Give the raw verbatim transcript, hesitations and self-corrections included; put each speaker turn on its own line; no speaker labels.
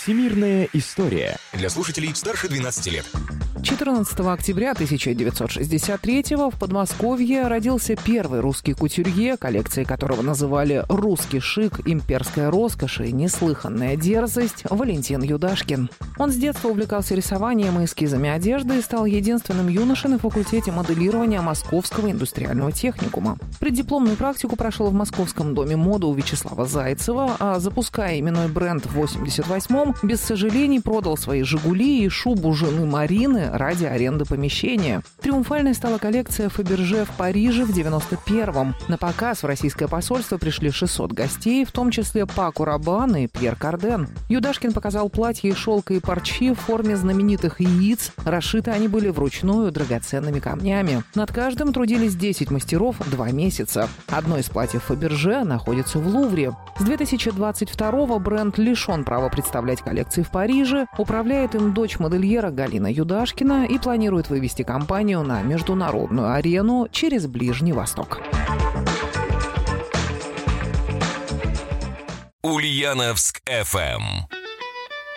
Всемирная история.
Для слушателей старше двенадцати лет.
четырнадцатого октября тысяча девятьсот шестьдесят третьего в Подмосковье родился первый русский кутюрье, коллекции которого называли «Русский шик», «Имперская роскошь» и «Неслыханная дерзость» Валентин Юдашкин. Он с детства увлекался рисованием и эскизами одежды и стал единственным юношей на факультете моделирования Московского индустриального техникума. Преддипломную практику прошел в Московском доме моды у Вячеслава Зайцева, а запуская именной бренд в восемьдесят восьмом, без сожалений продал свои «Жигули» и шубу жены Марины ради аренды помещения. Триумфальной стала коллекция Фаберже в Париже в девяносто первом. На показ в российское посольство пришли шестьсот гостей, в том числе Пако Рабан и Пьер Карден. Юдашкин показал платья из шелка и парчи в форме знаменитых яиц. Расшиты они были вручную драгоценными камнями. Над каждым трудились десять мастеров два месяца. Одно из платьев Фаберже находится в Лувре. С две тысячи двадцать второго бренд лишен права представлять коллекции в Париже. Управляет им дочь модельера Галина Юдашкина и планирует вывести компанию на международную арену через Ближний Восток.
Ульяновск эф эм.